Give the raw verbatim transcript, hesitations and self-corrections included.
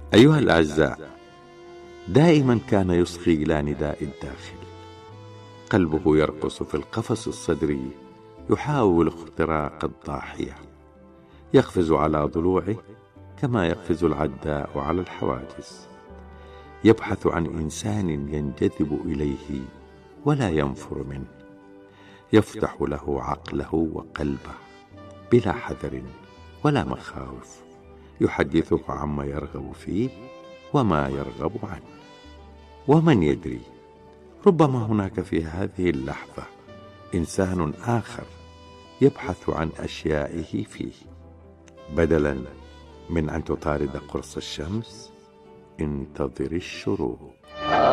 أيها الأعزاء، دائما كان يصغي إلى نداء الداخل، قلبه يرقص في القفص الصدري يحاول اختراق الضاحية، يقفز على ضلوعه كما يقفز العداء على الحواجز، يبحث عن إنسان ينجذب إليه ولا ينفر منه، يفتح له عقله وقلبه بلا حذر ولا مخاوف، يحدثك عما يرغب فيه وما يرغب عنه. ومن يدري، ربما هناك في هذه اللحظة إنسان آخر يبحث عن أشيائه فيه. بدلا من أن تطارد قرص الشمس، انتظر الشروق.